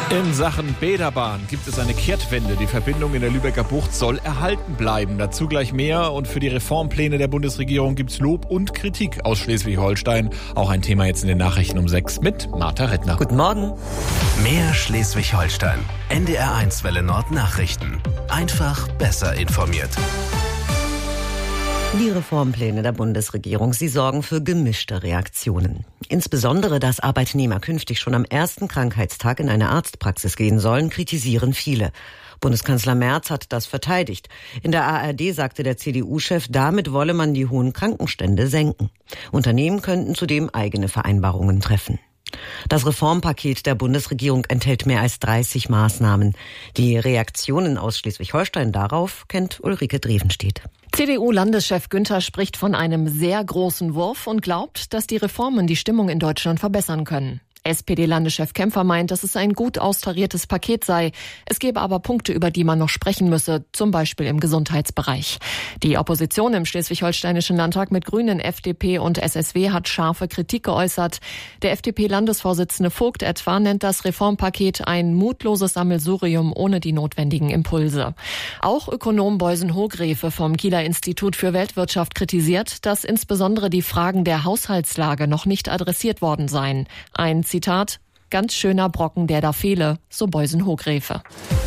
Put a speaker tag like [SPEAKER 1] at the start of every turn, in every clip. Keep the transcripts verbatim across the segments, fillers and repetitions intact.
[SPEAKER 1] In Sachen Bäderbahn gibt es eine Kehrtwende. Die Verbindung in der Lübecker Bucht soll erhalten bleiben. Dazu gleich mehr. Und für die Reformpläne der Bundesregierung gibt es Lob und Kritik aus Schleswig-Holstein. Auch ein Thema jetzt in den Nachrichten um sechs mit Martha Rettner.
[SPEAKER 2] Guten Morgen.
[SPEAKER 3] Mehr Schleswig-Holstein. N D R eins Welle Nord Nachrichten. Einfach besser informiert.
[SPEAKER 2] Die Reformpläne der Bundesregierung, sie sorgen für gemischte Reaktionen. Insbesondere, dass Arbeitnehmer künftig schon am ersten Krankheitstag in eine Arztpraxis gehen sollen, kritisieren viele. Bundeskanzler Merz hat das verteidigt. In der A R D sagte der C D U-Chef, damit wolle man die hohen Krankenstände senken. Unternehmen könnten zudem eigene Vereinbarungen treffen. Das Reformpaket der Bundesregierung enthält mehr als dreißig Maßnahmen. Die Reaktionen aus Schleswig-Holstein darauf kennt Ulrike Drevenstedt.
[SPEAKER 4] C D U-Landeschef Günther spricht von einem sehr großen Wurf und glaubt, dass die Reformen die Stimmung in Deutschland verbessern können. S P D-Landeschef Kämpfer meint, dass es ein gut austariertes Paket sei. Es gäbe aber Punkte, über die man noch sprechen müsse, zum Beispiel im Gesundheitsbereich. Die Opposition im schleswig-holsteinischen Landtag mit Grünen, F D P und S S W hat scharfe Kritik geäußert. Der F D P-Landesvorsitzende Vogt etwa nennt das Reformpaket ein mutloses Sammelsurium ohne die notwendigen Impulse. Auch Ökonom Beusen-Hogrefe vom Kieler Institut für Weltwirtschaft kritisiert, dass insbesondere die Fragen der Haushaltslage noch nicht adressiert worden seien. Ein Zitat, ganz schöner Brocken, der da fehle, so Beusen-Hogrefe.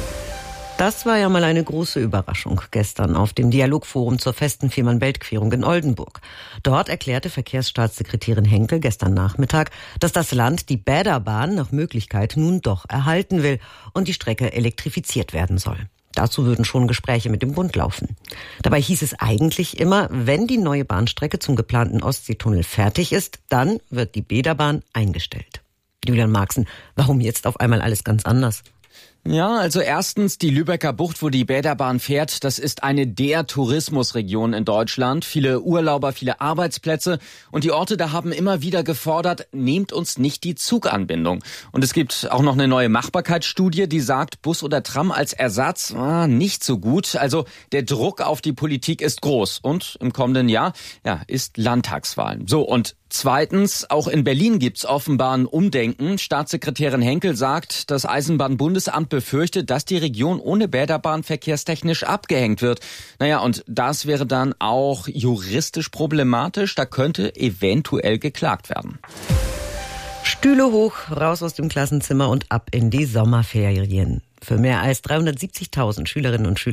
[SPEAKER 2] Das war ja mal eine große Überraschung gestern auf dem Dialogforum zur festen Fehmarn-Belt-Querung in Oldenburg. Dort erklärte Verkehrsstaatssekretärin Henkel gestern Nachmittag, dass das Land die Bäderbahn nach Möglichkeit nun doch erhalten will und die Strecke elektrifiziert werden soll. Dazu würden schon Gespräche mit dem Bund laufen. Dabei hieß es eigentlich immer, wenn die neue Bahnstrecke zum geplanten Ostseetunnel fertig ist, dann wird die Bäderbahn eingestellt. Julian Marxen, warum jetzt auf einmal alles ganz anders?
[SPEAKER 5] Ja, also erstens die Lübecker Bucht, wo die Bäderbahn fährt, das ist eine der Tourismusregionen in Deutschland. Viele Urlauber, viele Arbeitsplätze und die Orte da haben immer wieder gefordert, nehmt uns nicht die Zuganbindung. Und es gibt auch noch eine neue Machbarkeitsstudie, die sagt, Bus oder Tram als Ersatz, ah, nicht so gut. Also der Druck auf die Politik ist groß und im kommenden Jahr, ja, ist Landtagswahlen. So, und zweitens, auch in Berlin gibt's offenbar ein Umdenken. Staatssekretärin Henkel sagt, das Eisenbahnbundesamt befürchtet, dass die Region ohne Bäderbahn verkehrstechnisch abgehängt wird. Naja, und das wäre dann auch juristisch problematisch. Da könnte eventuell geklagt werden.
[SPEAKER 2] Stühle hoch, raus aus dem Klassenzimmer und ab in die Sommerferien. Für mehr als dreihundertsiebzigtausend Schülerinnen und Schüler